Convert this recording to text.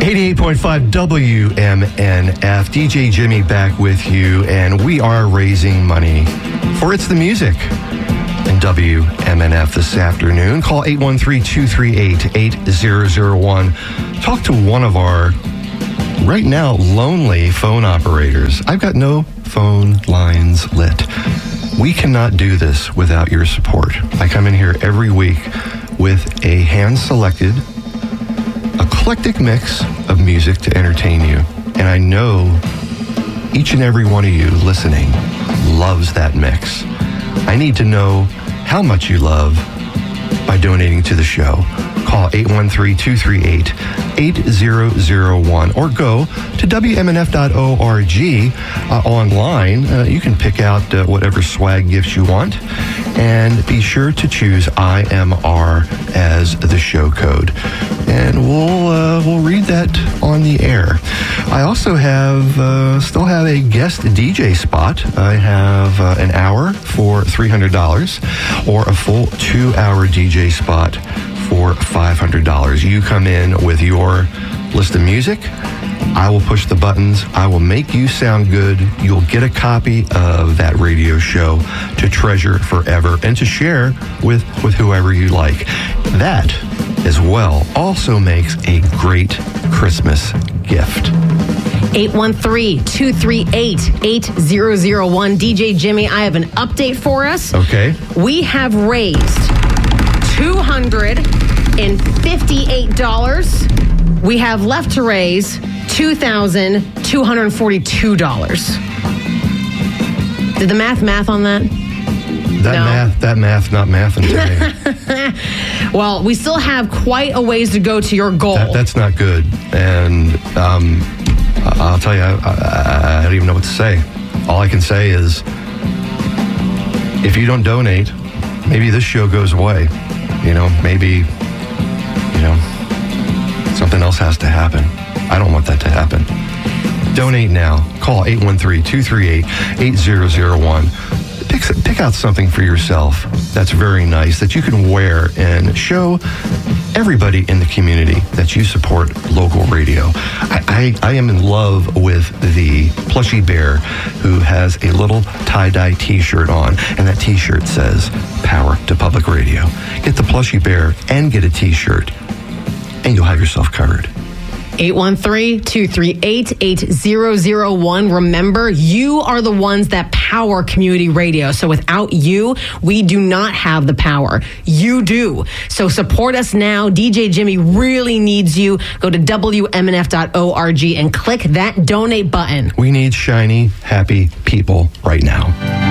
88.5 WMNF, DJ Jimmy back with you, and we are raising money for It's the Music in WMNF this afternoon. Call 813-238-8001. Talk to one of our, right now, lonely phone operators. I've got no phone lines lit. We cannot do this without your support. I come in here every week with a hand-selected, eclectic mix of music to entertain you. And I know each and every one of you listening loves that mix. I need to know how much you love by donating to the show. Call 813-238-8001 or go to WMNF.org online. You can pick out whatever swag gifts you want, and be sure to choose IMR as the show code. And we'll read that on the air. I also still have a guest DJ spot. I have an hour for $300 or a full 2-hour DJ spot for $500. You come in with your list of music. I will push the buttons. I will make you sound good. You'll get a copy of that radio show to treasure forever and to share with whoever you like. That, as well, also makes a great Christmas gift. 813-238-8001. DJ Jimmy, I have an update for us. Okay. We have raised $258. We have left to raise $2,242. Did the math on that? That math, not mathing to me. Well, we still have quite a ways to go to your goal. That's not good. And I'll tell you, I don't even know what to say. All I can say is, if you don't donate, maybe this show goes away. Maybe something else has to happen. I don't want that to happen. Donate now. Call 813-238-8001. Pick out something for yourself that's very nice that you can wear and show everybody in the community that you support local radio. I am in love with the plushy bear who has a little tie-dye t-shirt on, and that t-shirt says Power to Public Radio. Get the plushy bear and get a t-shirt, and you'll have yourself covered. 813-238-8001. Remember, you are the ones that power community radio. So without you, we do not have the power. You do. So support us now. DJ Jimmy really needs you. Go to WMNF.org and click that donate button. We need shiny, happy people right now.